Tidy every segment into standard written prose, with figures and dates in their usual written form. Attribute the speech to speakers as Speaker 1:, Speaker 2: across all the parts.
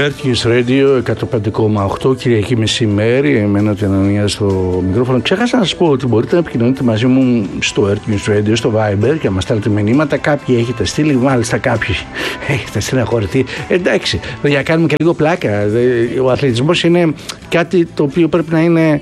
Speaker 1: Earth News Radio 105,8 Κυριακή μεσημέρι. Εμένα την Ανανία στο μικρόφωνο. Ξέχασα να σας πω ότι μπορείτε να επικοινωνείτε μαζί μου στο Earth News Radio, στο Viber και να μας στέλνετε μηνύματα. Κάποιοι έχετε στείλει, μάλιστα κάποιοι έχετε στεναχωρηθεί. Εντάξει, για να κάνουμε και λίγο πλάκα. Ο αθλητισμός είναι κάτι το οποίο πρέπει να είναι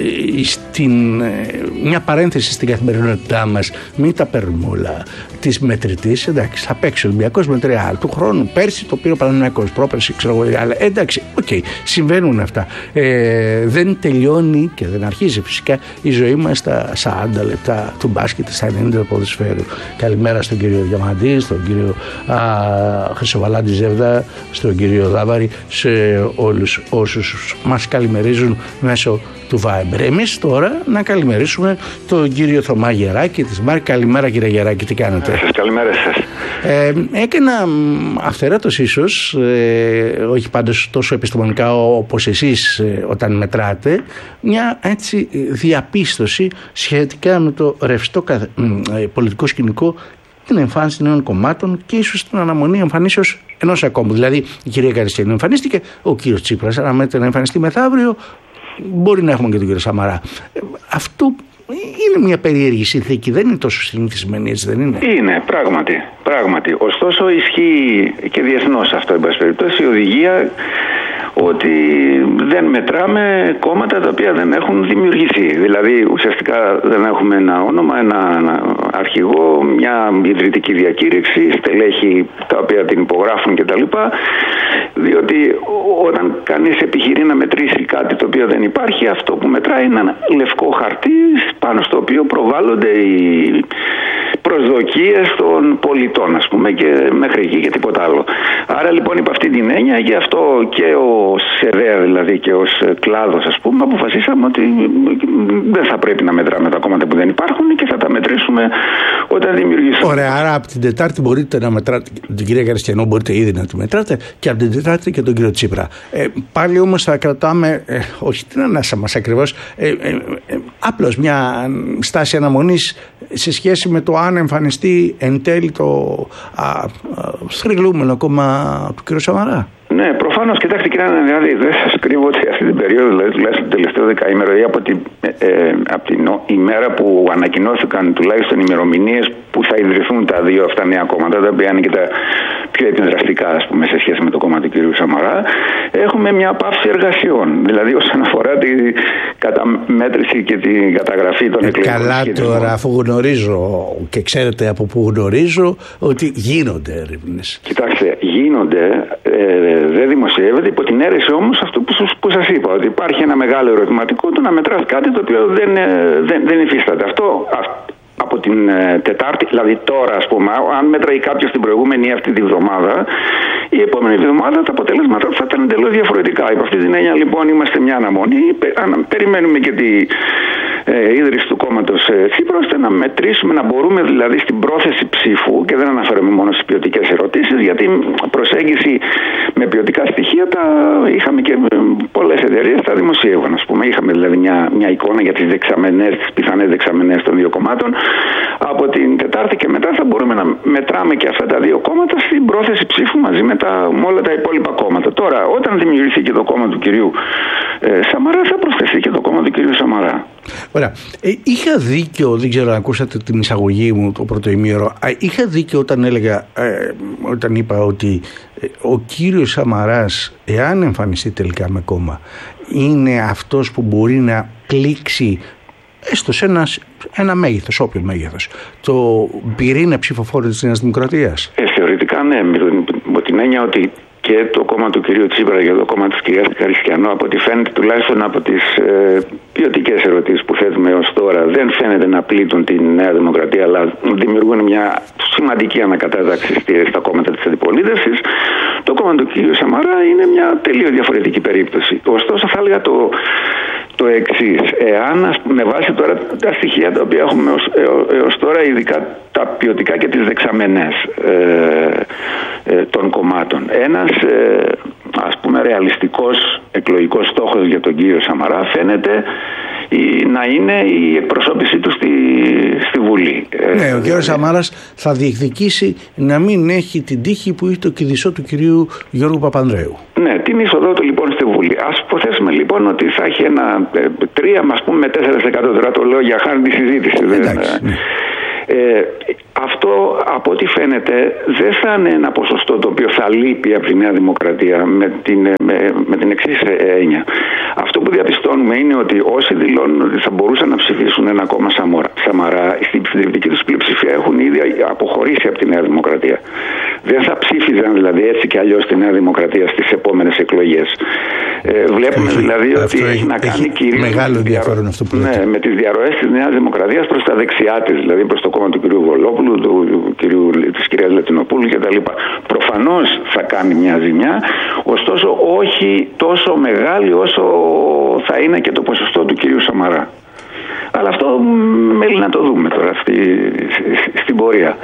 Speaker 1: μια παρένθεση στην καθημερινότητά μας. Μην τα παίρνουμε όλα της μετρητής. Εντάξει, θα παίξει ο Ολυμπιακός με 3 του χρόνου. Πέρσι το πήρε ο Παναθηναϊκός, πρόπερσι ξέρω εγώ. Αλλά εντάξει, συμβαίνουν αυτά. Δεν τελειώνει και δεν αρχίζει φυσικά η ζωή μας στα 40 λεπτά του μπάσκετ, στα 90 του ποδοσφαίρου. Καλημέρα στον κύριο Διαμαντή, στον κύριο Χρυσοβαλάντη Ζεύδα, στον κύριο Δάβαρη, σε όλους όσους μας καλημερίζουν μέσω του Viber. Εμείς τώρα να καλημερίσουμε τον κύριο Θωμά Γεράκη της ΜΑΡ. Καλημέρα κύριε Γεράκη, τι κάνετε?
Speaker 2: Καλημέρα σας.
Speaker 1: Έκανα αυθαιρέτως ίσως, όχι πάντως τόσο επιστημονικά όπως εσείς όταν μετράτε, μια έτσι διαπίστωση σχετικά με το ρευστό πολιτικό σκηνικό, την εμφάνιση νέων κομμάτων και ίσως την αναμονή εμφανίσεως ενός ακόμη. Δηλαδή η κυρία Καριστιανού εμφανίστηκε, ο κύριος Τσίπρας αναμένεται να εμφανιστεί μεθαύριο, μπορεί να έχουμε και τον κύριο Σαμαρά. Αυτό είναι μια περίεργη συνθήκη, δεν είναι τόσο συνηθισμένη, έτσι δεν είναι?
Speaker 2: Είναι, πράγματι. Ωστόσο ισχύει και διεθνώς αυτό, εν πάση περιπτώσει, η οδηγία ότι δεν μετράμε κόμματα τα οποία δεν έχουν δημιουργηθεί. Δηλαδή ουσιαστικά δεν έχουμε ένα όνομα, ένα αρχηγό, μια ιδρυτική διακήρυξη, στελέχη τα οποία την υπογράφουν κτλ. Διότι όταν κανείς επιχειρεί να μετρήσει κάτι το οποίο δεν υπάρχει, αυτό που μετράει είναι ένα λευκό χαρτί πάνω στο οποίο προβάλλονται οι προσδοκίες των πολιτών, ας πούμε, και μέχρι εκεί και τίποτα άλλο. Άρα λοιπόν υπ' αυτή την έννοια, γι' αυτό και ο ΣΕΔΕΑ δηλαδή και ως κλάδος, ας πούμε, αποφασίσαμε ότι δεν θα πρέπει να μετράμε τα κόμματα που δεν υπάρχουν και θα τα μετρήσουμε όταν δημιουργήσουμε.
Speaker 1: Ωραία, άρα από την Τετάρτη μπορείτε να μετράτε την κυρία Καριστιανού, μπορείτε ήδη να τη μετράτε, και από την Τετάρτη και τον κύριο Τσίπρα. Πάλι όμως θα κρατάμε, όχι την ανάσα μας ακριβώς, απλώς μια στάση αναμονής σε σχέση με το αν εμφανιστεί εν τέλει το θρυλούμενο κόμμα του κ. Σαμαρά.
Speaker 2: Ναι, προφανώς, κοιτάξτε κύριε Ανανιάδη, δεν σας κρύβω ότι αυτή την περίοδο, δηλαδή τουλάχιστον το τελευταίο δεκαήμερο ή από την ημέρα που ανακοινώθηκαν τουλάχιστον ημερομηνίες που θα ιδρυθούν τα δύο αυτά νέα κόμματα, τα οποία είναι και τα πιο επιδραστικά, ας πούμε, σε σχέση με το κόμμα του κ. Σαμαρά, έχουμε μια πάυση εργασιών. Δηλαδή όσον αφορά την καταμέτρηση και την καταγραφή των εκλογικών σχετισμών.
Speaker 1: Καλά τώρα, αφού γνωρίζω και ξέρετε από πού γνωρίζω ότι γίνονται έρευνες.
Speaker 2: Κοιτάξτε, γίνονται, δεν δημοσιεύεται, υπό την αίρεση όμως αυτού που σας είπα, ότι υπάρχει ένα μεγάλο ερωτηματικό του να μετράς κάτι το οποίο δεν υφίσταται. Αυτό από την Τετάρτη, δηλαδή τώρα, ας πούμε, αν μέτραγε κάποιος την προηγούμενη αυτή τη βδομάδα, η επόμενη εβδομάδα τα αποτελέσματα θα ήταν εντελώς διαφορετικά. Υπό αυτή την έννοια λοιπόν είμαστε μια αναμονή, περιμένουμε και τη ίδρυση του κόμματος Τσίπρα, ώστε να μετρήσουμε, να μπορούμε δηλαδή στην πρόθεση ψήφου, και δεν αναφέρομαι μόνο στις ποιοτικές ερωτήσεις, γιατί προσέγγιση με ποιοτικά στοιχεία είχαμε και πολλές εταιρείες τα δημοσίευαν, ας πούμε. Είχαμε δηλαδή μια εικόνα για τις πιθανές δεξαμενές των δύο κομμάτων. Από την Τετάρτη και μετά θα μπορούμε να μετράμε και αυτά τα δύο κόμματα στην πρόθεση ψήφου μαζί με όλα τα υπόλοιπα κόμματα. Τώρα, όταν δημιουργηθεί και το κόμμα του κυρίου Σαμαρά, θα προσθεθεί και το κόμμα του κυρίου Σαμαρά.
Speaker 1: Ωραία. Είχα δίκιο, δεν ξέρω αν ακούσατε την εισαγωγή μου το πρώτο ημίωρο, είχα δίκιο όταν είπα ότι ο κύριος Σαμαράς, εάν εμφανιστεί τελικά με κόμμα, είναι αυτός που μπορεί να πλήξει έστω σε ένα μέγεθος, όποιο μέγεθος, το πυρήνα ψηφοφόρου της Νέας Δημοκρατίας?
Speaker 2: Θεωρητικά ναι, με την έννοια ότι και το κόμμα του κυρίου Τσίπρα και το κόμμα της κυρίας Καριστιανού, από ό,τι φαίνεται τουλάχιστον από τις ποιοτικές ερωτήσεις που θέτουμε έως τώρα, δεν φαίνεται να πλήττουν τη Νέα Δημοκρατία, αλλά δημιουργούν μια σημαντική ανακατάταξη στα κόμματα της αντιπολίτευσης. Το κόμμα του κυρίου Σαμαρά είναι μια τελείως διαφορετική περίπτωση. Ωστόσο θα έλεγα το εξής. Εάν με βάση τώρα τα στοιχεία τα οποία έχουμε έως τώρα, ειδικά τα ποιοτικά και τις δεξαμενές των κομμάτων, ένας ας πούμε ρεαλιστικός εκλογικός στόχος για τον κύριο Σαμαρά φαίνεται να είναι η εκπροσώπησή του στη Βουλή.
Speaker 1: Ναι, ο κύριος Σαμάρας θα διεκδικήσει να μην έχει την τύχη που είχε το κηδισό του κυρίου Γιώργου Παπανδρέου.
Speaker 2: Ναι, την είσοδό του λοιπόν στη Βουλή. Ας υποθέσουμε λοιπόν ότι θα έχει ένα 3 με 4%. Τώρα το λέω για χάρη τη συζήτηση. Αυτό από ό,τι φαίνεται δεν θα είναι ένα ποσοστό το οποίο θα λείπει από τη Νέα Δημοκρατία με την εξής έννοια. Αυτό που διαπιστώνουμε είναι ότι όσοι δηλώνουν ότι θα μπορούσαν να ψηφίσουν ένα κόμμα Σαμαρά, στην συντριπτική τους πλειοψηφία έχουν ήδη αποχωρήσει από τη Νέα Δημοκρατία. Δεν θα ψήφιζαν δηλαδή έτσι και αλλιώς τη Νέα Δημοκρατία στις επόμενες εκλογές. Βλέπουμε δηλαδή ότι έχει να κάνει κυρίως
Speaker 1: μεγάλο ενδιαφέρον αυτό που λέτε.
Speaker 2: Με τις διαρροές της Νέας Δημοκρατίας προς τα δεξιά της, δηλαδή προς το κόμμα του κ. Βολόπουλου, της κυρίας Λατινοπούλου κτλ. Προφανώς θα κάνει μια ζημιά, ωστόσο όχι τόσο μεγάλη όσο θα είναι και το ποσοστό του κ. Σαμαρά. Αλλά αυτό μέλει να το δούμε τώρα στην πορεία.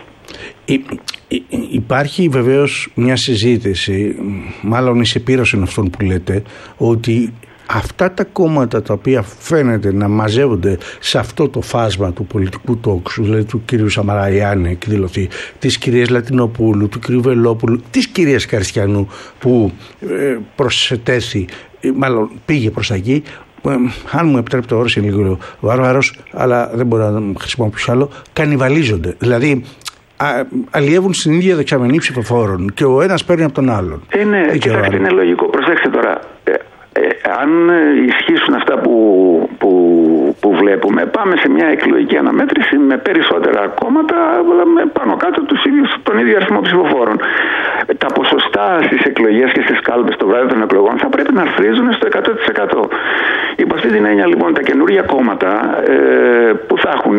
Speaker 1: Υπάρχει βεβαίως μια συζήτηση, μάλλον η συμπήρωση αυτών που λέτε, ότι αυτά τα κόμματα τα οποία φαίνεται να μαζεύονται σε αυτό το φάσμα του πολιτικού τόξου, δηλαδή του κυρίου Σαμαρά, Ιάννη εκδηλωθεί, της κυρίας Λατινοπούλου, του κυρίου Βελόπουλου, της κυρίας Καριστιανού που προσετέθη, μάλλον πήγε προς τα εκεί, αν μου επιτρέπετε όρος είναι λίγο βάρβαρος, αλλά δεν μπορώ να χρησιμοποιήσω άλλο, κανιβαλίζονται. Δηλαδή αλλιεύουν στην ίδια δεξαμενή ψηφοφόρων και ο ένας παίρνει από τον άλλον.
Speaker 2: Κοιτάξτε, είναι λογικό. Προσέξτε τώρα. Αν ισχύσουν αυτά που βλέπουμε, πάμε σε μια εκλογική αναμέτρηση με περισσότερα κόμματα, αλλά με πάνω κάτω τον ίδιο αριθμό ψηφοφόρων. Τα ποσοστά στις εκλογές και στις κάλπες το βράδυ των εκλογών θα πρέπει να αρθρίζουν στο 100%. Υπό αυτή την έννοια λοιπόν τα καινούργια κόμματα που θα έχουν,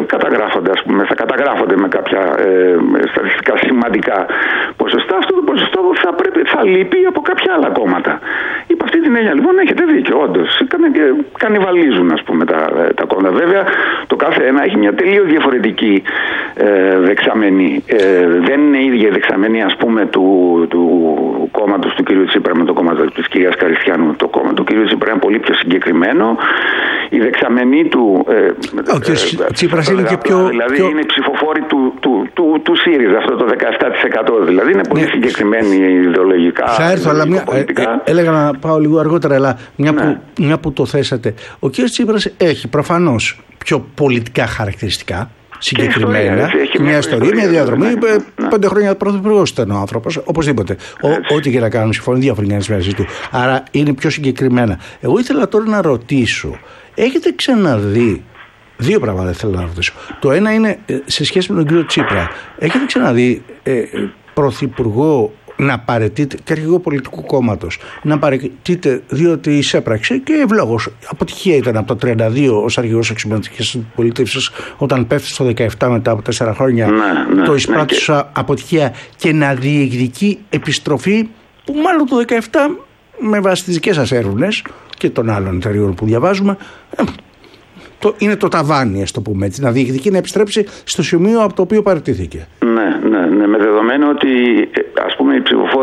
Speaker 2: θα καταγράφονται με κάποια στατιστικά σημαντικά ποσοστά, αυτό το ποσοστό θα λείπει από κάποια άλλα κόμματα. Υπό αυτή την έννοια λοιπόν έχετε δίκιο, όντως. Κανιβαλίζουν τα κόμματα. Βέβαια το κάθε ένα έχει μια τελείως διαφορετική δεξαμενή. Δεν είναι η ίδια η δεξαμενή του κόμματος του κ. Τσίπρα με το κόμμα της κυρίας Καριστιανού. Το κόμμα του κ. Τσίπρα είναι πολύ πιο συγκεκριμένο. Η δεξαμενή του
Speaker 1: ο κ. Τσίπρας είναι και πιο...
Speaker 2: Δηλαδή είναι οι ψηφοφόροι του ΣΥΡΙΖΑ, αυτό το 17%. Δηλαδή είναι πολύ συγκεκριμένοι ιδεολογικά.
Speaker 1: Θα έρθω, αλλά έλεγα να πάω λίγο αργότερα, αλλά μια που το θέσατε. Ο κ. Τσίπρας έχει προφανώς πιο πολιτικά χαρακτηριστικά, συγκεκριμένα, μια ιστορία, μια διαδρομή. 5 χρόνια πρωθυπουργός ήταν ο άνθρωπος, οπωσδήποτε. Ό,τι και να κάνουν, συμφωνεί διαφορετικές μαζί του. Άρα είναι πιο συγκεκριμένα. Εγώ ήθελα τώρα να ρωτήσω, έχετε ξαναδεί? Δύο πράγματα θέλω να ρωτήσω. Το ένα είναι σε σχέση με τον κύριο Τσίπρα. Έχετε ξαναδεί πρωθυπουργό να παραιτείται, και αρχηγό πολιτικού κόμματος, να παραιτείται διότι εισέπραξε και ευλόγως αποτυχία ήταν από το 32 ως αρχηγός εξωματικής πολιτεύσης, όταν πέφτει στο 17 μετά από 4 χρόνια το εισπράττουσα αποτυχία, και να διεκδικεί επιστροφή που μάλλον το 17 με βάση τις δικές σας έρευνες και των άλλων εταιρείων που διαβάζουμε είναι το ταβάνι, ας το πούμε έτσι, να διεκδικεί να επιστρέψει στο σημείο από το οποίο παραιτήθηκε.
Speaker 2: Ναι, με δεδομένο ότι ας πούμε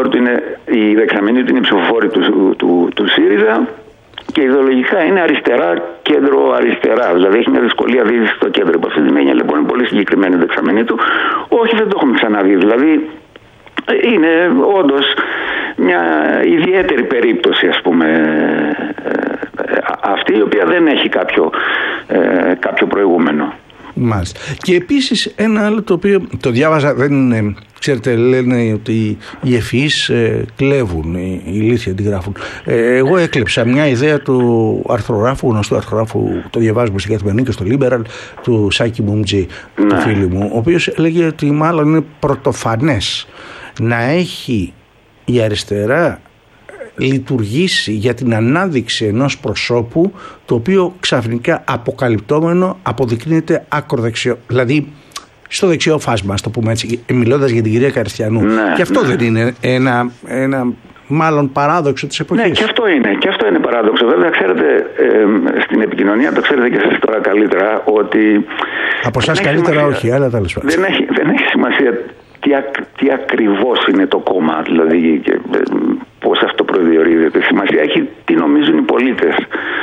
Speaker 2: η δεξαμενή του είναι η ψηφοφόρη του ΣΥΡΙΖΑ και ιδεολογικά είναι αριστερά, κέντρο-αριστερά. Δηλαδή έχει μια δυσκολία δίδυση στο κέντρο. Από αυτή την έννοια λοιπόν είναι πολύ συγκεκριμένη η δεξαμενή του. Όχι, δεν το έχουμε ξαναδεί. Δηλαδή είναι όντως μια ιδιαίτερη περίπτωση, ας πούμε, αυτή η οποία δεν έχει κάποιο προηγούμενο.
Speaker 1: Μάλιστα. Και επίσης ένα άλλο το οποίο το διάβαζα, δεν είναι, ξέρετε, λένε ότι οι ευφυείς κλέβουν, οι ηλίθιοι αντιγράφουν. Εγώ έκλεψα μια ιδέα του αρθρογράφου, γνωστού αρθρογράφου, το διαβάζουμε στην Καθημερινή και στο Liberal, του Σάκη Μουμτζή, του φίλου μου, ο οποίος έλεγε ότι μάλλον είναι πρωτοφανές να έχει η αριστερά λειτουργήσει για την ανάδειξη ενός προσώπου το οποίο ξαφνικά αποκαλυπτόμενο αποδεικνύεται ακροδεξιό, δηλαδή στο δεξιό φάσμα, ας το πούμε έτσι, μιλώντας για την κυρία Καριστιανού. Και αυτό δεν είναι ένα μάλλον παράδοξο της εποχής?
Speaker 2: Ναι, και αυτό είναι παράδοξο. Βέβαια, ξέρετε, στην επικοινωνία, το ξέρετε και εσείς τώρα καλύτερα, ότι...
Speaker 1: Από εσάς καλύτερα σημασία, όχι, αλλά τέλος πάντων.
Speaker 2: Δεν έχει σημασία τι ακριβώς είναι το κόμμα, δηλαδή πώς αυτό προδιορίζεται. Σημασία έχει τι νομίζουν οι πολίτες.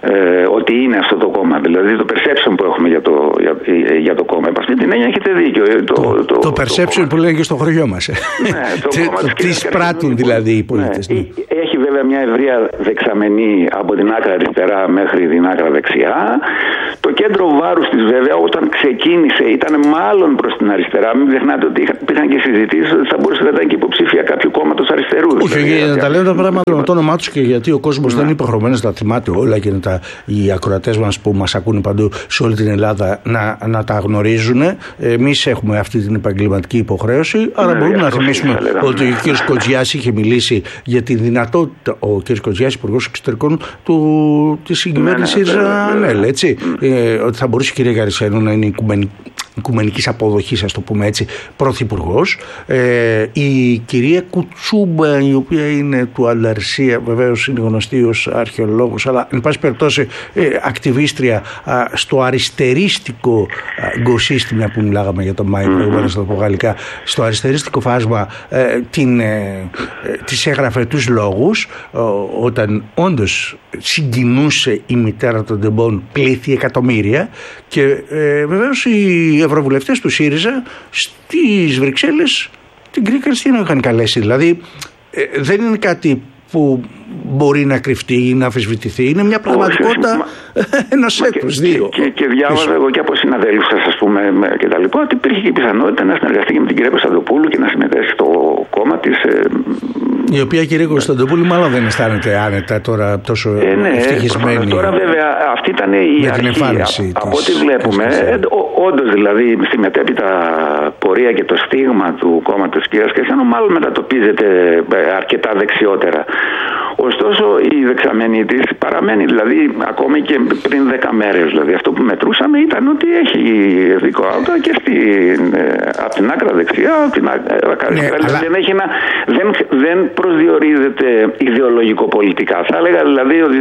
Speaker 2: ότι είναι αυτό το κόμμα. Δηλαδή το perception που έχουμε για το κόμμα. Επ' αυτή την έννοια έχετε δίκιο.
Speaker 1: Το perception που λένε και στο χωριό μας. Τι σπράττουν δηλαδή οι πολίτες.
Speaker 2: Έχει βέβαια μια ευρεία δεξαμενή από την άκρα αριστερά μέχρι την άκρα δεξιά. Το κέντρο βάρους της βέβαια όταν ξεκίνησε ήταν μάλλον προς την αριστερά. Μην ξεχνάτε ότι υπήρχαν και συζητήσεις ότι θα μπορούσε να ήταν και υποψήφια κάποιου κόμματος αριστερού.
Speaker 1: Όχι, για να τα λέμε τα πράγματα με το όνομά τους και γιατί ο κόσμος δεν είναι υποχρεωμένος να τα θυμάται όλα και οι ακροατές μας που μας ακούνε παντού σε όλη την Ελλάδα να τα γνωρίζουν. Εμείς έχουμε αυτή την επαγγελματική υποχρέωση, άρα μπορούμε να θυμίσουμε ότι ο κ. Κοτζιάς είχε μιλήσει για τη δυνατότητα, ο κ. Κοτζιάς, Υπουργός Εξωτερικών της συγκυβέρνησης ΑΝΕΛ, έτσι, ότι θα μπορούσε η κυρία Γαρισένου να είναι οικουμενικής αποδοχής, ας το πούμε έτσι, πρωθυπουργός. Η κυρία Κουτσούμπα, η οποία είναι του Ανταρσία, βεβαίως είναι γνωστή ως αρχαιολόγος, αλλά εν πάση περιπτώσει ακτιβίστρια στο αριστερίστικο γκοσύστημα που μιλάγαμε για τον Μάη προηγουμένως, θα το πω γαλλικά, στο αριστερίστικο φάσμα της έγραφε τους λόγους όταν όντως συγκινούσε η μητέρα των τεμπών πλήθη εκατομμύρια και βεβαίως οι ευρωβουλευτές του ΣΥΡΙΖΑ στις Βρυξέλλες την κυρία Κριστίνα είχαν καλέσει. Δηλαδή δεν είναι κάτι που μπορεί να κρυφτεί ή να αμφισβητηθεί. Είναι μια πραγματικότητα ενός έτους, δύο.
Speaker 2: Και διάβαζα εγώ και από συναδέλφους σας, ας πούμε, και τα λοιπά, ότι υπήρχε και η πιθανότητα να συνεργαστεί και με την κυρία Κωνσταντοπούλου και να συμμετέχει στο κόμμα της.
Speaker 1: Η οποία κυρία Κωνσταντοπούλου μάλλον δεν αισθάνεται άνετα τώρα τόσο ευτυχισμένη.
Speaker 2: Τώρα βέβαια αυτή ήταν η αρχή. Από ό,τι βλέπουμε, όντως δηλαδή στη μετέπειτα πορεία και το στίγμα του κόμματος της κυρίας Κριστίνα μάλλον μετατοπίζεται αρκετά δεξιότερα. Ωστόσο η δεξαμενή της παραμένει, δηλαδή ακόμη και πριν 10 μέρες. Δηλαδή αυτό που μετρούσαμε ήταν ότι έχει δικό άουτα και από την άκρα δεξιά, από την άκρα αριστερά. Δεν προσδιορίζεται ιδεολογικο-πολιτικά. Θα έλεγα δηλαδή ότι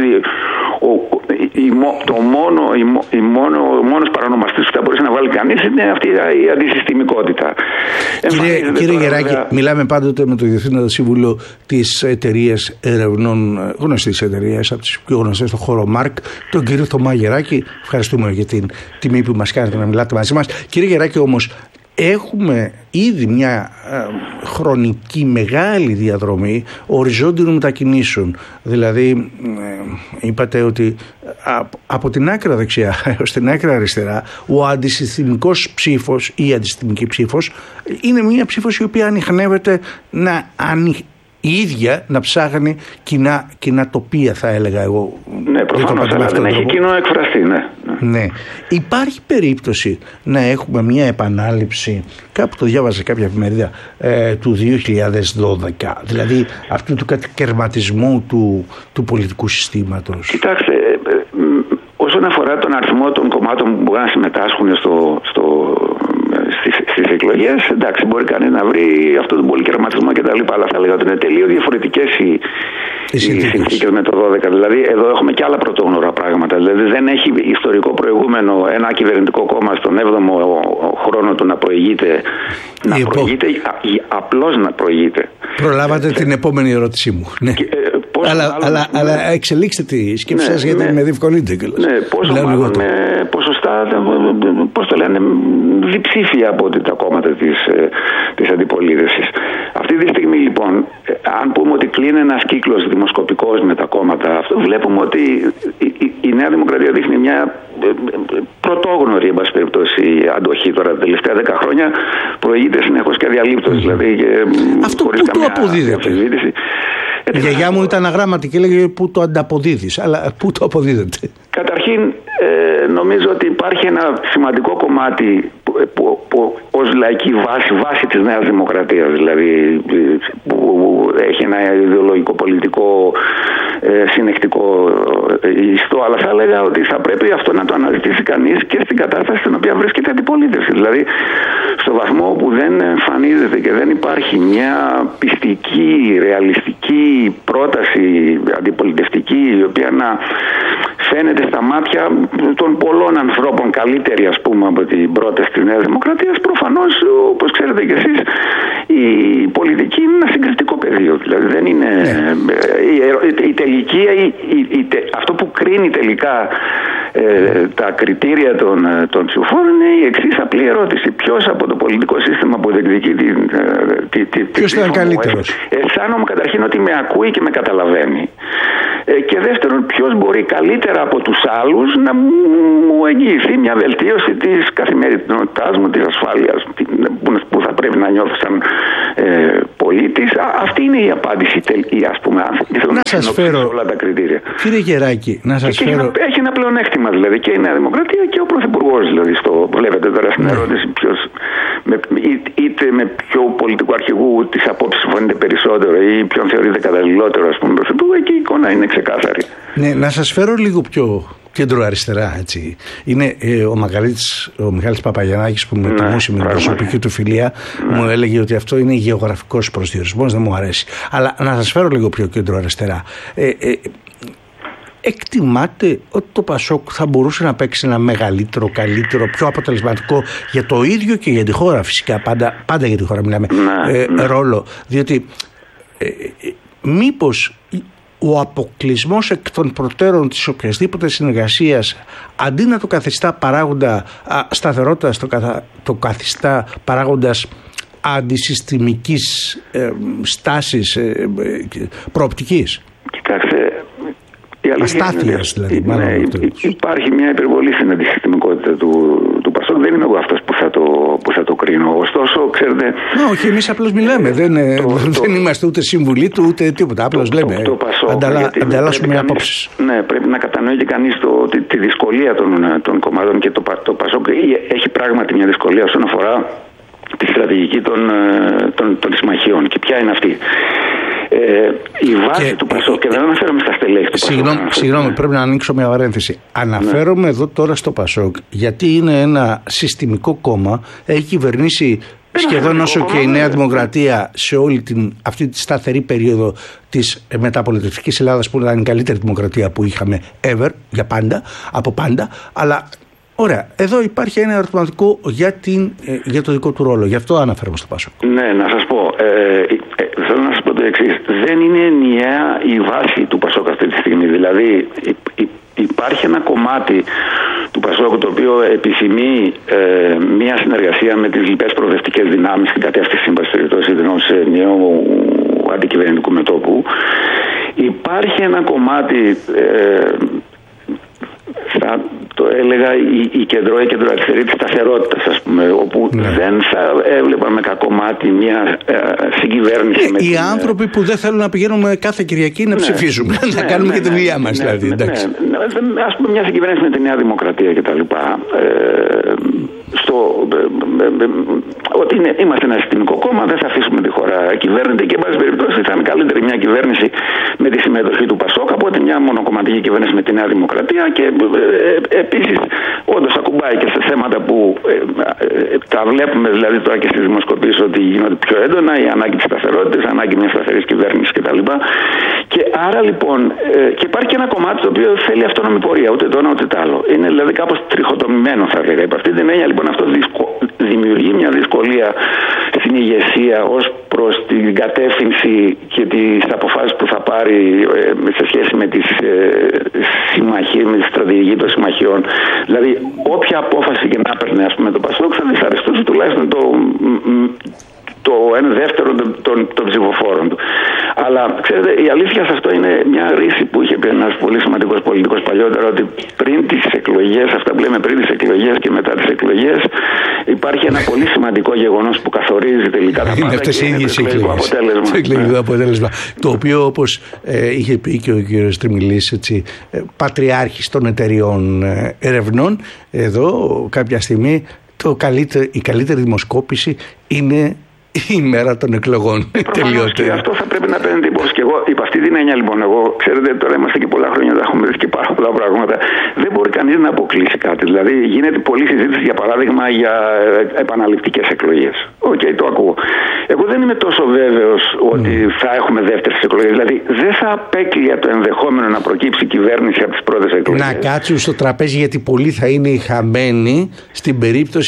Speaker 2: ο μόνος παρανομαστής που θα μπορούσε να βάλει κανείς είναι αυτή η αντισυστημικότητα.
Speaker 1: Κύριε Γεράκη, μιλάμε πάντοτε με το Διευθύνοντα Σύμβουλο της εταιρείας ερευνών, γνωστής εταιρείας, από τις πιο γνωστές στον χώρο ΜΑΡΚ, τον κύριο Θωμά Γεράκη. Ευχαριστούμε για την τιμή που μας κάνετε να μιλάτε μαζί μας. Κύριε Γεράκη, όμως, έχουμε ήδη μια χρονική μεγάλη διαδρομή οριζόντιων μετακινήσεων. Δηλαδή είπατε ότι από την άκρα δεξιά έως την άκρα αριστερά ο αντισυστημικός ψήφος ή η αντισυστημική ψήφος είναι μια ψήφος η οποία ανιχνεύεται η ίδια να ψάχνει κοινά τοπία, θα έλεγα εγώ.
Speaker 2: Ναι, προφανώς, αλλά δεν έχει κοινό εκφραστεί, ναι.
Speaker 1: Υπάρχει περίπτωση να έχουμε μια επανάληψη, κάπου το διάβαζα κάποια εφημερίδα, του 2012, δηλαδή αυτού του κατακαιρματισμού του πολιτικού συστήματος.
Speaker 2: Κοιτάξτε, όσον αφορά τον αριθμό των κομμάτων που μπορούν να συμμετάσχουν στις εκλογές, εντάξει, μπορεί κανείς να βρει αυτόν τον πολυκερματισμό κτλ. Αλλά θα λέγαμε ότι είναι τελείως διαφορετικές οι συνθήκες με το 12. Δηλαδή, εδώ έχουμε και άλλα πρωτόγνωρα πράγματα. Δηλαδή, δεν έχει ιστορικό προηγούμενο ένα κυβερνητικό κόμμα στον 7ο χρόνο του να προηγείται. Απλώς να προηγείται.
Speaker 1: Προλάβατε την επόμενη ερώτησή μου. Ναι. Αλλά εξελίξτε τη σκέψη σας, γιατί με διευκολύνεται κιόλας.
Speaker 2: Ναι, πόσο μάλλον με ποσοστά, πώς το λένε, διψήφια από τα κόμματα της αντιπολίτευσης. Αυτή τη στιγμή λοιπόν, αν πούμε ότι κλείνει ένας κύκλος δημοσκοπικός με τα κόμματα, αυτό βλέπουμε ότι η Νέα Δημοκρατία δείχνει μια πρωτόγνωρη, εν πάση περιπτώσει, αντοχή τώρα τα τελευταία 10 χρόνια. Προηγείται συνεχώς και αδιαλείπτως. Δηλαδή,
Speaker 1: αυτό πού το αποδίδεται? Η γιαγιά μου ήταν αγράμματη και έλεγε πού το ανταποδίδεις, αλλά πού το αποδίδεται?
Speaker 2: Καταρχήν νομίζω ότι υπάρχει ένα σημαντικό κομμάτι που ως λαϊκή βάση της Νέας Δημοκρατίας, δηλαδή που έχει ένα ιδεολογικό πολιτικό συνεκτικό ιστό, αλλά θα έλεγα ότι θα πρέπει αυτό να το αναζητήσει κανείς και στην κατάσταση στην οποία βρίσκεται η αντιπολίτευση. Δηλαδή στο βαθμό που δεν εμφανίζεται και δεν υπάρχει μια πιστική, ρεαλιστική πρόταση αντιπολιτευτική, η οποία να φαίνεται στα μάτια των πολλών ανθρώπων καλύτερη, ας πούμε, από την πρόταση της Νέας Δημοκρατίας, προφανώς, όπως ξέρετε κι εσείς, η πολιτική είναι ένα συγκριτικό πεδίο. Δηλαδή δεν είναι η τελική, αυτό που κρίνει κρίνει τελικά τα κριτήρια των ψηφοφόρων είναι η εξής απλή ερώτηση. Ποιος από το πολιτικό σύστημα που διεκδικεί
Speaker 1: ποιος ήταν καλύτερος?
Speaker 2: Αισθάνομαι καταρχήν ότι με ακούει και με καταλαβαίνει. Και δεύτερον, ποιος μπορεί καλύτερα από τους άλλους να μου εγγυηθεί μια βελτίωση της καθημερινότητάς μου, της ασφάλειας που θα πρέπει να νιώθω σαν πολίτης. Αυτή είναι η απάντηση, ας πούμε,
Speaker 1: να σας φέρω
Speaker 2: όλα τα κριτήρια.
Speaker 1: Κύριε Γεράκη, να σας φέρω...
Speaker 2: Έχει ένα πλεονέκτημα δηλαδή και η Νέα Δημοκρατία και ο Πρωθυπουργός, δηλαδή βλέπετε τώρα στην ερώτηση ποιος, είτε με ποιο πολιτικό αρχηγού της απόψης φαίνεται περισσότερο ή ποιον θεωρείται καταλληλότερο, ας πούμε, Πρωθυπουργού, εκεί η εικόνα είναι ξεκάθαρη.
Speaker 1: Ναι, να σας φέρω λίγο πιο κέντρο-αριστερά, έτσι. Είναι ο Μιχάλης Παπαγιαννάκης που με τιμούσε με την προσωπική του φιλία, μου έλεγε ότι αυτό είναι γεωγραφικός προσδιορισμός, δεν μου αρέσει. Αλλά να σας φέρω λίγο πιο κέντρο-αριστερά. Εκτιμάτε ότι το ΠΑΣΟΚ θα μπορούσε να παίξει ένα μεγαλύτερο, καλύτερο, πιο αποτελεσματικό για το ίδιο και για τη χώρα, φυσικά, πάντα για τη χώρα μιλάμε, ρόλο, διότι μήπως ο αποκλεισμός εκ των προτέρων της οποιασδήποτε συνεργασίας, αντί να το καθιστά παράγοντα σταθερότητας, το καθιστά παράγοντας αντισυστημικής στάσης, προοπτικής?
Speaker 2: Κοιτάξτε,
Speaker 1: αστάθειας δηλαδή.
Speaker 2: Υπάρχει μια υπερβολή στην αντισυστημικότητα του ΠΑΣΟΚ. Δεν είμαι εγώ αυτός που θα το κρίνω. Ωστόσο, ξέρετε...
Speaker 1: Όχι, εμείς απλώς μιλάμε. Δεν είμαστε ούτε συμβουλή του ούτε τίποτα. Απλώς λέμε. Ανταλλάσσουμε απόψεις.
Speaker 2: Ναι, πρέπει να κατανοεί και κανείς τη δυσκολία των κομμάτων και το ΠΑΣΟΚ έχει πράγματι μια δυσκολία όσον αφορά τη στρατηγική των συμμαχιών. Και ποια είναι αυτή? Η βάση του ΠΑΣΟΚ, και δεν αναφέρομαι στα στελέχη του ΠΑΣΟΚ.
Speaker 1: Συγγνώμη, πρέπει να ανοίξω μια παρένθεση. Αναφέρομαι εδώ τώρα στο ΠΑΣΟΚ, γιατί είναι ένα συστημικό κόμμα, έχει κυβερνήσει σχεδόν όσο και η Νέα Δημοκρατία σε όλη αυτή τη σταθερή περίοδο της μεταπολιτευτικής Ελλάδας, που ήταν η καλύτερη δημοκρατία που είχαμε ever, από πάντα, αλλά... Ωραία. Εδώ υπάρχει ένα ερωτηματικό για το δικό του ρόλο. Γι' αυτό αναφέρομαι στο ΠΑΣΟΚ.
Speaker 2: Ναι, να σας πω. Θέλω να σας πω το εξής. Δεν είναι ενιαία η βάση του ΠΑΣΟΚ αυτή τη στιγμή. Δηλαδή υπάρχει ένα κομμάτι του ΠΑΣΟΚ το οποίο επιθυμεί μια συνεργασία με τις λοιπές προοδευτικές δυνάμεις στην κατεύθυνση ενός νέου αντικυβερνητικού μετώπου. Υπάρχει ένα κομμάτι... θα το έλεγα η κεντροαριστερή της σταθερότητας, ας πούμε, όπου δεν θα έβλεπα με κακό μάτι μια συγκυβέρνηση.
Speaker 1: Οι άνθρωποι που δεν θέλουν να πηγαίνουμε κάθε Κυριακή να ψηφίζουμε, να κάνουμε και τη δουλειά μας, δηλαδή.
Speaker 2: Ας πούμε μια συγκυβέρνηση με τη Νέα Δημοκρατία κτλ. Ότι είμαστε ένα συστημικό κόμμα, δεν θα αφήσουμε τη χώρα κυβέρνητη και, εν πάση περιπτώσει, θα είναι καλύτερη μια κυβέρνηση με τη συμμετοχή του ΠΑΣΟΚ από ότι μια μονοκομματική κυβέρνηση με τη Νέα Δημοκρατία. Και επίσης, όντως ακουμπάει και σε θέματα που τα βλέπουμε δηλαδή τώρα και στις δημοσκοπήσεις ότι γίνονται πιο έντονα, η ανάγκη της σταθερότητας, η ανάγκη μιας σταθερής κυβέρνησης κτλ. Και άρα λοιπόν, και υπάρχει και ένα κομμάτι το οποίο θέλει αυτόνομη πορεία, ούτε το ένα ούτε το άλλο. Είναι δηλαδή κάπως τριχοτομημένο, θα λέγα. Υπ' αυτή την έννοια λοιπόν αυτό δημιουργεί μια δυσκολία στην ηγεσία ως προς την κατεύθυνση και τις αποφάσεις που θα πάρει σε σχέση με τις συμμαχίες, με τη στρατηγική των συμμαχιών. Δηλαδή, όποια απόφαση και να παίρνει, ας πούμε, το ΠΑΣΟΚ θα δυσαρεστούσε τουλάχιστον το 1/2 των ψηφοφόρων του. Αλλά ξέρετε, η αλήθεια σε αυτό είναι μια ρίση που είχε πει ένας πολύ σημαντικός πολιτικός παλιότερα, ότι πριν τις εκλογές, αυτά που λέμε πριν τις εκλογές και μετά τις εκλογές, υπάρχει ένα πολύ σημαντικό γεγονός που καθορίζει τελικά τα πάντα.
Speaker 1: Αυτές οι ίδιες εκλογές. Το εκλογικό αποτέλεσμα. Το οποίο, όπως είχε πει και ο κ. Τριμιλής, πατριάρχης των εταιριών ερευνών, εδώ κάποια στιγμή η καλύτερη δημοσκόπηση είναι η μέρα των εκλογών.
Speaker 2: Και αυτό θα πρέπει να παίρνετε υπόψη. Και εγώ, υπ' αυτή την έννοια, λοιπόν, εγώ, ξέρετε, τώρα είμαστε και πολλά χρόνια, έχουμε δει και πάρα πολλά πράγματα. Δεν μπορεί κανείς να αποκλείσει κάτι. Δηλαδή, γίνεται πολλή συζήτηση, για παράδειγμα, για επαναληπτικές εκλογές. Οκ, το ακούω. Εγώ δεν είμαι τόσο βέβαιος ότι θα έχουμε δεύτερες εκλογές. Δηλαδή, δεν θα απέκλεια το ενδεχόμενο να προκύψει κυβέρνηση από τις πρώτες εκλογές.
Speaker 1: Να κάτσουν στο τραπέζι, γιατί πολλοί θα είναι οι χαμένοι στην περίπτωση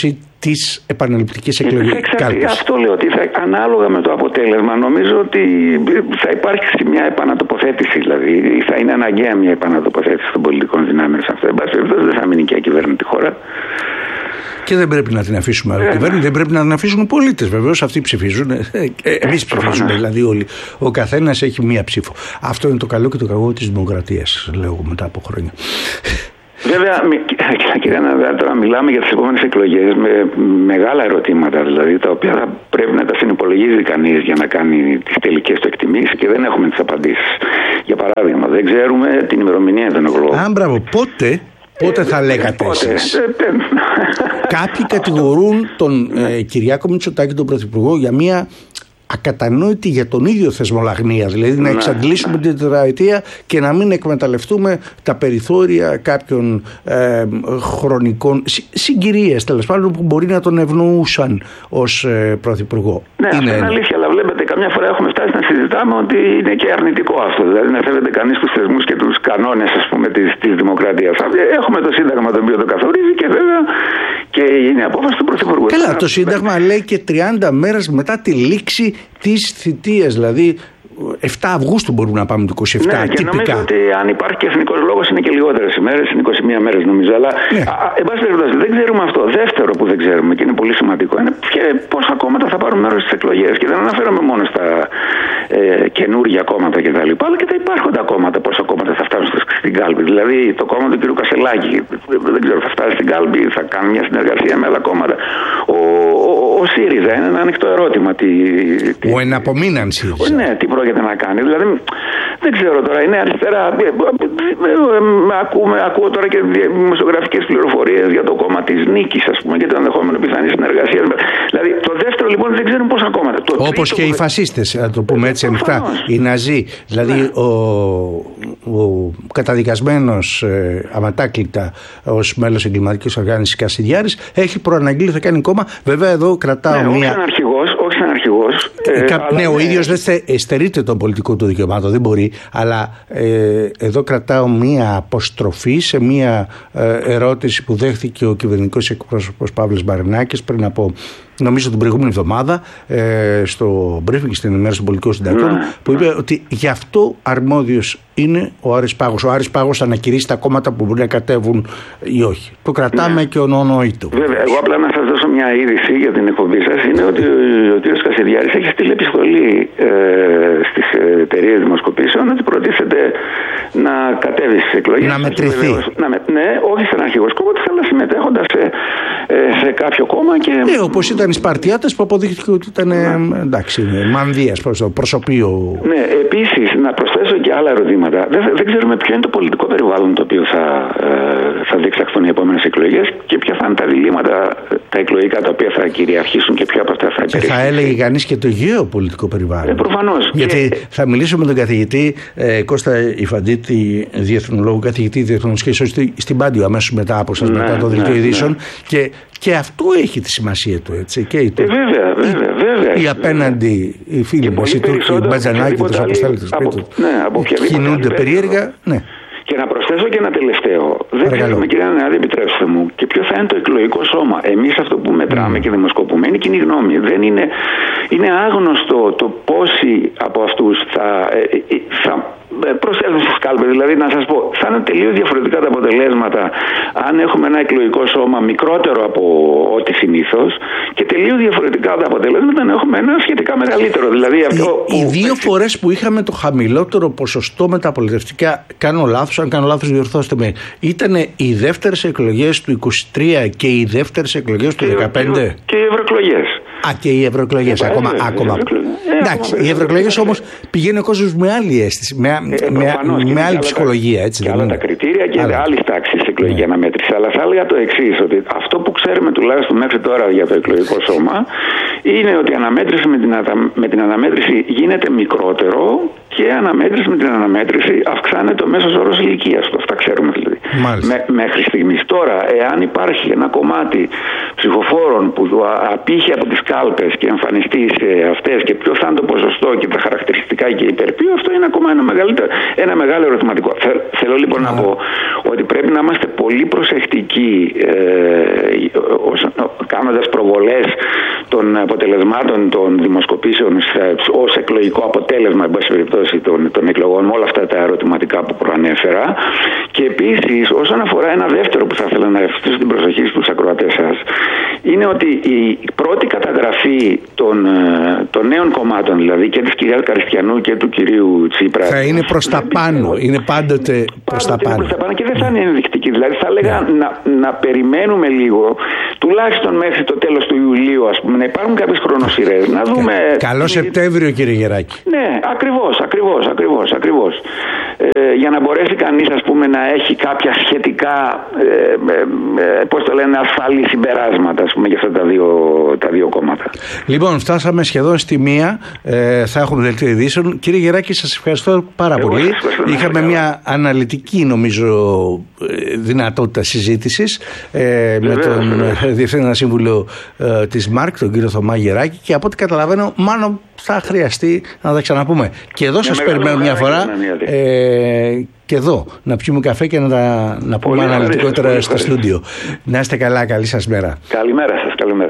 Speaker 1: τις επαναληπτικές εκλογές.
Speaker 2: Αυτό λέω, ότι ανάλογα με το αποτέλεσμα νομίζω ότι θα υπάρξει μια επανατοποθέτηση, δηλαδή θα είναι αναγκαία μια επανατοποθέτηση των πολιτικών δυνάμεων σε αυτό. Εν πάση περιπτώσει δεν θα μείνει και ακυβέρνητη χώρα.
Speaker 1: Και δεν πρέπει να την αφήσουμε κυβέρνηση, δεν πρέπει να την αφήσουν οι πολίτες. Βεβαίως αυτοί ψηφίζουν. Εμείς ψηφίζουμε, δηλαδή όλοι. Ο καθένας έχει μία ψήφο. Αυτό είναι το καλό και το κακό της δημοκρατίας, λέω μετά από χρόνια.
Speaker 2: Βέβαια, κύριε Ναδέα, τώρα μιλάμε για τις επόμενες εκλογές με μεγάλα ερωτήματα, δηλαδή τα οποία θα πρέπει να τα συνυπολογίζει κανείς για να κάνει τις τελικές του εκτιμήσεις και δεν έχουμε τις απαντήσεις. Για παράδειγμα, δεν ξέρουμε την ημερομηνία των εκλογών.
Speaker 1: Μπράβο, πότε θα λέγατε εσείς? Κάποιοι κατηγορούν τον Κυριάκο Μητσοτάκη, τον Πρωθυπουργό, για μια ακατανόητη για τον ίδιο θεσμολαγνία. Δηλαδή να εξαντλήσουμε την τετραετία και να μην εκμεταλλευτούμε τα περιθώρια κάποιων χρονικών συγκυρίες, τέλος πάντων, που μπορεί να τον ευνοούσαν ως Πρωθυπουργό.
Speaker 2: Ναι, αυτό είναι αλήθεια, αλλά βλέπετε, καμιά φορά έχουμε φτάσει να συζητάμε ότι είναι και αρνητικό αυτό. Δηλαδή να σέβεται κανείς τους θεσμούς και τους κανόνες, ας πούμε, της δημοκρατίας. Έχουμε το Σύνταγμα το οποίο το καθορίζει και βέβαια και είναι απόφαση του Πρωθυπουργού.
Speaker 1: Καλά, το Σύνταγμα λέει και 30 μέρες μετά τη λήξη της θητείας, δηλαδή 7 Αυγούστου μπορούμε να πάμε το 27,
Speaker 2: ναι,
Speaker 1: τυπικά.
Speaker 2: Και νομίζω ότι αν υπάρχει και εθνικός λόγος είναι και λιγότερες ημέρες, είναι 21 μέρες νομίζω. Αλλά εν πάση περιπτώσει δεν ξέρουμε αυτό. Δεύτερο που δεν ξέρουμε και είναι πολύ σημαντικό είναι πόσα κόμματα θα πάρουν μέρος στις εκλογές. Και δεν αναφέρομαι μόνο στα καινούργια κόμματα κτλ. Αλλά και τα υπάρχοντα κόμματα, πόσα κόμματα θα φτάσουν στην κάλπη. Δηλαδή το κόμμα του κ. Κασελάκη, δεν ξέρω, θα φτάσει στην κάλπη, θα κάνει μια συνεργασία με άλλα κόμματα. Ο ΣΥΡΙΖΑ είναι ένα ανοιχτό ερώτημα.
Speaker 1: Ο εναπομείναν ΣΥΡΙΖΑ.
Speaker 2: Ναι, τι πρόκειται να κάνει. Δηλαδή, δεν ξέρω τώρα, είναι αριστερά. Ακούω τώρα και δημοσιογραφικές πληροφορίες για το κόμμα της Νίκης, ας πούμε, και το ενδεχόμενο πιθανή συνεργασία. Δηλαδή, το δεύτερο λοιπόν δεν ξέρουν πόσα κόμματα.
Speaker 1: Όπως και οι φασίστες, να το πούμε έτσι ανοιχτά, οι Ναζί. Δηλαδή, ο καταδικασμένος αματάκλητα ως μέλος εγκληματικής οργάνωσης Κασιδιάρης έχει προαναγγείλει θα κάνει κόμμα. Βέβαια, εδώ κρατάω μία.
Speaker 2: Όχι σαν αρχηγός.
Speaker 1: Ναι, ο ίδιος δεν στερείται τον πολιτικό του δικαιωμάτων, δεν μπορεί, αλλά εδώ κρατάω μία αποστροφή σε μία ερώτηση που δέχθηκε ο κυβερνητικός εκπρόσωπος Παύλος Μαρινάκης πριν από, νομίζω, την προηγούμενη εβδομάδα στο briefing στην ενημέρωση των πολιτικών συντακτών, που είπε ότι γι' αυτό αρμόδιος είναι ο Άρης Πάγος. Ο Άρης Πάγος θα ανακηρύσει τα κόμματα που μπορεί να κατέβουν ή όχι. Το κρατάμε και ονονοήτου.
Speaker 2: Βέβαια, εγώ απλά να σας δώσω μια είδηση για την εκπομπή σας. Είναι ότι ο κ. Κασιδιάρης έχει στείλει επιστολή στις εταιρείες δημοσκοπήσεων ότι προτίθεται να κατέβει στις εκλογές.
Speaker 1: Να μετρηθεί.
Speaker 2: Ναι, όχι σαν αρχηγός κόμματος, αλλά συμμετέχοντας σε κάποιο κόμμα.
Speaker 1: Ναι, όπως ήταν οι Σπαρτιάτες που αποδείχθηκε ότι ήταν εντάξει, μανδύας προς το προσωπείο.
Speaker 2: Ναι, επίσης να προσθέσω και άλλα ερωτήματα. Δεν ξέρουμε ποιο είναι το πολιτικό περιβάλλον το οποίο θα διεξαχθούν οι επόμενες εκλογές και ποια θα είναι τα διλήμματα τα εκλογικά τα οποία θα κυριαρχήσουν και ποια από αυτά θα υπερίσχυουν. Και
Speaker 1: θα έλεγε κανείς και το γεωπολιτικό περιβάλλον.
Speaker 2: Προφανώς.
Speaker 1: Γιατί θα μιλήσω με τον καθηγητή Κώστα Ιφαντίτη, διεθνολόγο, καθηγητή διεθνών σχέσεων στην Πάντιο, αμέσως μετά από σας, μετά το δελτίο ειδήσεων. Και αυτό έχει τη σημασία του, έτσι. Και
Speaker 2: βέβαια.
Speaker 1: Οι απέναντι, οι φίλοι μας, οι Τούρκοι, οι Μπατζανάκοι, τους αποστάλλοντες κινούνται περίεργα. Ναι.
Speaker 2: Και να προσθέσω και ένα τελευταίο. Δεν ξέρουμε, κύριε Νεάδη, επιτρέψτε μου, και ποιο θα είναι το εκλογικό σώμα. Εμείς αυτό που μετράμε και δημοσκοπούμε είναι κοινή γνώμη. Δεν είναι άγνωστο το πόσοι από αυτούς θα προσέλθουν στις κάλπες. Δηλαδή, να σας πω, θα είναι τελείως διαφορετικά τα αποτελέσματα αν έχουμε ένα εκλογικό σώμα μικρότερο από ό,τι συνήθως και τελείως διαφορετικά τα αποτελέσματα αν έχουμε ένα σχετικά μεγαλύτερο. Δηλαδή,
Speaker 1: οι δύο φορές που είχαμε το χαμηλότερο ποσοστό μεταπολιτευτικά, αν κάνω λάθος διορθώστε με, ήταν οι δεύτερες εκλογές του 23 και οι δεύτερες εκλογές του 15.
Speaker 2: Και οι ευρωεκλογές.
Speaker 1: Και οι ευρωεκλογές ακόμα. Εντάξει, οι ευρωεκλογές όμως πηγαίνει ο κόσμος με άλλη αίσθηση, με άλλη ψυχολογία. Έτσι,
Speaker 2: και άλλα τα κριτήρια και άλλη τάξη σε εκλογική αναμέτρηση. Αλλά θα έλεγα το εξής, ότι αυτό που ξέρουμε τουλάχιστον μέχρι τώρα για το εκλογικό σώμα είναι ότι η αναμέτρηση με την αναμέτρηση γίνεται μικρότερο και με την αναμέτρηση αυξάνεται ο μέσος όρος ηλικίας του. Αυτά ξέρουμε δηλαδή. Μέχρι στιγμής. Τώρα, εάν υπάρχει ένα κομμάτι ψηφοφόρων που απήχε από τις κάλπες και εμφανιστεί σε αυτές και ποιο θα είναι το ποσοστό και τα χαρακτηριστικά και υπερπείο, αυτό είναι ακόμα ένα μεγάλο ερωτηματικό. Θέλω λοιπόν να πω ότι πρέπει να είμαστε πολύ προσεκτικοί κάνοντας προβολές των αποτελεσμάτων των δημοσκοπήσεων ως εκλογικό αποτέλεσμα, εν πάση περιπτώσει, των εκλογών, με όλα αυτά τα ερωτηματικά που προανέφερα. Και επίσης, όσον αφορά ένα δεύτερο που θα ήθελα να ευχαριστήσω την προσοχή στους ακροατές σας, είναι ότι η πρώτη καταγραφή των νέων κομμάτων, δηλαδή και της κυρίας Καριστιανού και του κυρίου Τσίπρα,
Speaker 1: θα είναι προς τα πάνω. Είναι πάντοτε προς τα πάνω.
Speaker 2: Και δεν θα είναι ενδεικτική. Δηλαδή θα έλεγα να περιμένουμε λίγο, τουλάχιστον μέχρι το τέλος του Ιουλίου, ας πούμε, να υπάρχουν κάποιες χρονοσυρές. Να δούμε.
Speaker 1: Καλό Σεπτέμβριο, κύριε Γεράκη.
Speaker 2: Ναι, ακριβώς. Για να μπορέσει κανείς, ας πούμε, να έχει κάποια σχετικά, ασφαλή συμπεράσματα, ας πούμε, για αυτά τα δύο κόμματα.
Speaker 1: Λοιπόν, φτάσαμε σχεδόν στη μία. Θα έχουμε δελτίο ειδήσεων. Κύριε Γεράκη, σας ευχαριστώ πάρα πολύ. Είχαμε μια αναλυτική, νομίζω, δυνατότητα συζήτησης με τον Διευθύνοντα Σύμβουλο της ΜΑΡΚ, τον κύριο Θωμά Γεράκη, και από ό,τι καταλαβαίνω, μάλλον θα χρειαστεί να τα ξαναπούμε. Και εδώ σας περιμένω μια φορά. Και εδώ να πιούμε καφέ και να πούμε αναλυτικότερα στο στούντιο. Να είστε καλά, καλή σας μέρα.
Speaker 2: Καλημέρα σας, καλημέρα.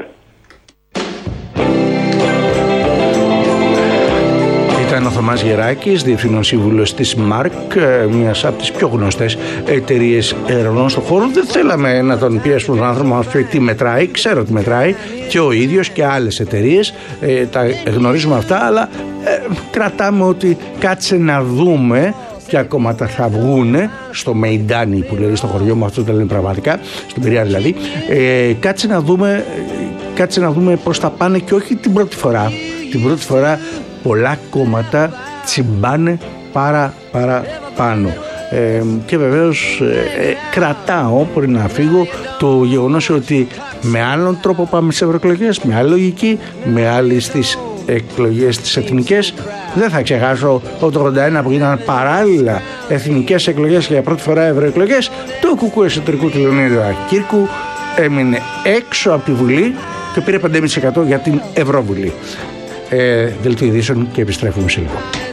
Speaker 1: Ήταν ο Θωμάς Γεράκης, Διευθύνων Σύμβουλος της ΜΑΡΚ, μιας από τις πιο γνωστές εταιρείες ερευνών στον χώρο. Δεν θέλαμε να τον πιέσουμε τον άνθρωπο να μας πει τι μετράει. Ξέρω τι μετράει και ο ίδιος και άλλες εταιρείες, τα γνωρίζουμε αυτά, αλλά κρατάμε ότι κάτσε να δούμε ποια κόμματα θα βγούνε στο Μεϊντάνι, που λέει στο χωριό μου, αυτό το λένε πραγματικά, στην Πειραιά δηλαδή. Κάτσε να δούμε πώς θα πάνε, και όχι την πρώτη φορά. Την πρώτη φορά πολλά κόμματα τσιμπάνε πάνω. Και βεβαίως κρατάω πριν να φύγω το γεγονός ότι με άλλον τρόπο πάμε στις ευρωεκλογές, με άλλη λογική, με άλλη στις εκλογές τις εθνικές. Δεν θα ξεχάσω ότι το 81 που γίνανε παράλληλα εθνικές εκλογές και για πρώτη φορά ευρωεκλογές, το κουκού εσωτερικού του Λεωνίδου Κύρκου έμεινε έξω από τη Βουλή και πήρε 5,5% για την Ευρωβουλή. Δελτίο ειδήσεων και επιστρέφουμε σε λίγο.